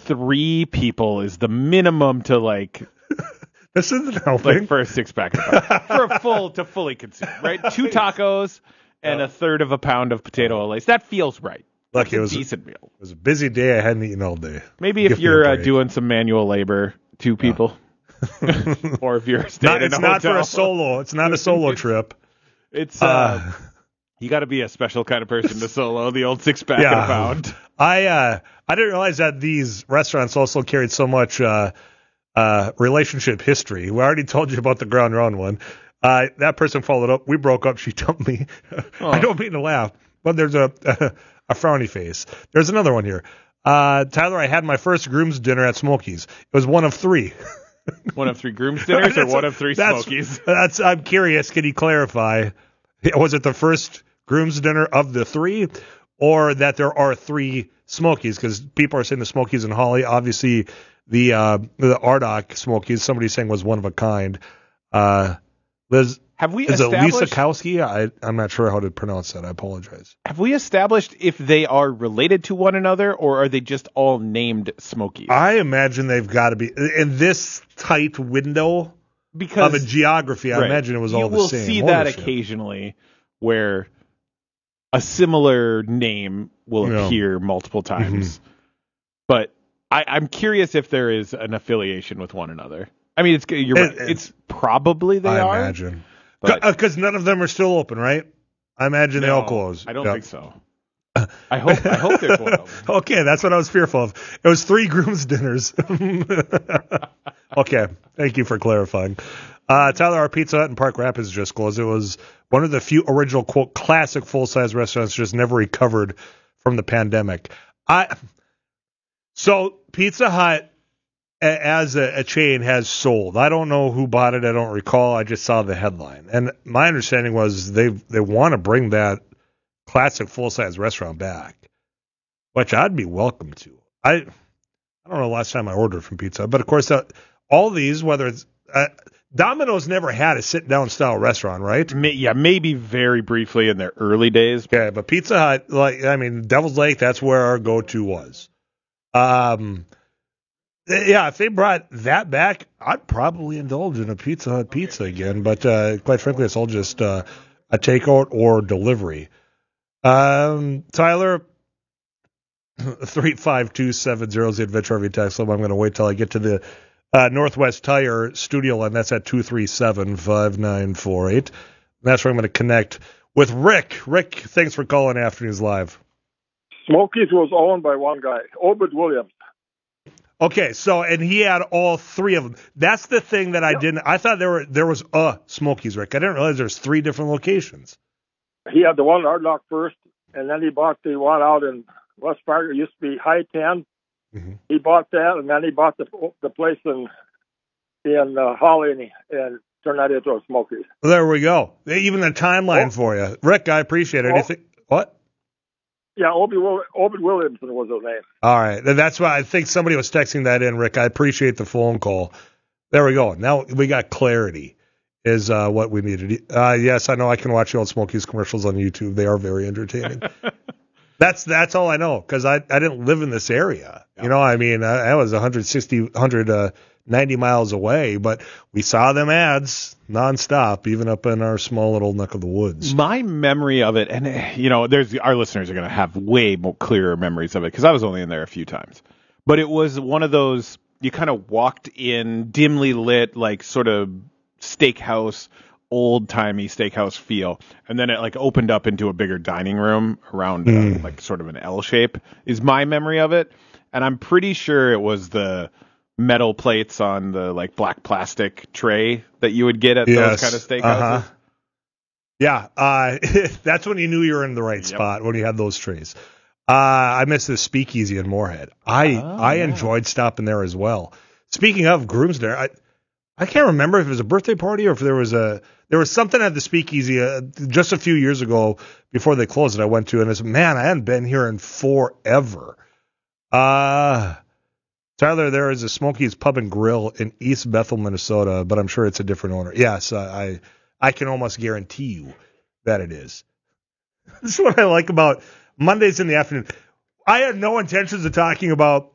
3 people is the minimum to like. This isn't helping. Like for a 6-pack to fully consume, right? 2 tacos and a third of a pound of potato olays. That feels right. Look, it was a decent meal. It was a busy day. I hadn't eaten all day. Maybe if you're doing some manual labor, 2 people, or if you're staying in a hotel. It's not for a solo. It's not a solo trip. It's you got to be a special kind of person to solo the old 6-pack and a pound. I didn't realize that these restaurants also carried so much relationship history. We already told you about the Ground Round one. That person followed up. We broke up. She dumped me. I don't mean to laugh, but there's a frowny face. There's another one here. Tyler, I had my first groom's dinner at Smokies. It was one of 3. One of 3 groom's dinners or one of 3 Smokies? I'm curious. Can you clarify? Was it the first groom's dinner of the 3, or that there are 3 Smokies? Because people are saying the Smokies in Holly, obviously the Ardagh Smokies, somebody's saying was one of a kind. Liz, have we is it established? Lisa Kowski? I'm not sure how to pronounce that. I apologize. Have we established if they are related to one another, or are they just all named Smokies? I imagine they've got to be in this tight window of a geography. I imagine it was all the same. You will see that occasionally, where a similar name will appear multiple times. Mm-hmm. But I'm curious if there is an affiliation with one another. I mean, you're right. It's probably they are. I imagine. Because none of them are still open, right? I imagine they all close. I don't think so. I hope they're both open. Okay, that's what I was fearful of. It was 3 groom's dinners. Okay, thank you for clarifying. Tyler, our Pizza Hut in Park Rapids just closed. It was one of the few original, quote, classic full-size restaurants just never recovered from the pandemic. So Pizza Hut, as a chain, has sold. I don't know who bought it. I don't recall. I just saw the headline. And my understanding was they want to bring that classic full-size restaurant back, which I'd be welcome to. I don't know the last time I ordered from Pizza Hut, but of course, all these, whether it's Domino's never had a sit-down style restaurant, right? Yeah, maybe very briefly in their early days. Okay, but Pizza Hut, Devil's Lake, that's where our go-to was. Yeah, if they brought that back, I'd probably indulge in a Pizza Hut pizza again. But quite frankly, it's all just a takeout or delivery. Tyler, 35270 is the Adventure RV text line. I'm going to wait till I get to the Northwest Tire studio line. That's at 237-5948. That's where I'm going to connect with Rick. Rick, thanks for calling Afternoons Live. Smokies was owned by one guy, Obed Williams. Okay, and he had all 3 of them. That's the thing that I didn't. I thought there was a Smokies, Rick. I didn't realize there's 3 different locations. He had the one in Ardagh first, and then he bought the one out in West Fargo. It used to be High 10. Mm-hmm. He bought that, and then he bought the place in Holly and turned that into a Smokies. Well, there we go. Even a timeline for you, Rick. I appreciate it. Anything? What? Yeah, Obed Williamson was his name. All right. That's why I think somebody was texting that in, Rick. I appreciate the phone call. There we go. Now we got clarity is what we needed. Yes, I know I can watch the old Smokies commercials on YouTube. They are very entertaining. That's all I know because I didn't live in this area. Yeah. You know, I mean, I was 190 miles away, but we saw them ads nonstop, even up in our small little neck of the woods. My memory of it, and our listeners are going to have way more clearer memories of it because I was only in there a few times. But it was one of those, you kind of walked in dimly lit, like sort of steakhouse, old-timey steakhouse feel, and then it like opened up into a bigger dining room around like sort of an L shape is my memory of it. And I'm pretty sure it was the metal plates on the like black plastic tray that you would get at those kind of steakhouses. Uh-huh. Yeah, that's when you knew you were in the right spot, when you had those trays. I miss the Speakeasy in Moorhead. I enjoyed stopping there as well. Speaking of Groom's Dinner, I can't remember if it was a birthday party or if there was something at the Speakeasy just a few years ago before they closed it. I went to, and I said, man, I hadn't been here in forever. Tyler, there is a Smokies Pub and Grill in East Bethel, Minnesota, but I'm sure it's a different owner. Yes, I can almost guarantee you that it is. This is what I like about Mondays in the afternoon. I had no intentions of talking about